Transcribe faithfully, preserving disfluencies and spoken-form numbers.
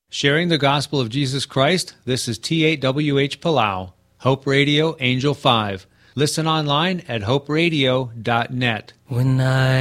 Sharing the gospel of Jesus Christ, this is T eight W H Palau, Hope Radio, Angel five. Listen online at hope radio dot net. When I